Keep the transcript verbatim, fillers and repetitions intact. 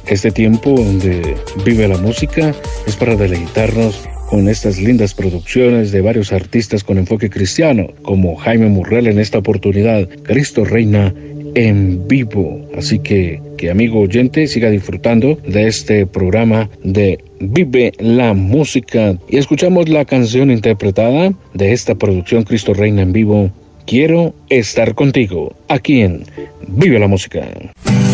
Este tiempo donde vive la música es para deleitarnos con estas lindas producciones de varios artistas con enfoque cristiano, como Jaime Murrell en esta oportunidad, Cristo Reina en vivo. Así que, que amigo oyente, siga disfrutando de este programa de Vive la Música. Y escuchamos la canción interpretada de esta producción Cristo Reina en vivo, Quiero estar contigo, aquí en Vive la Música.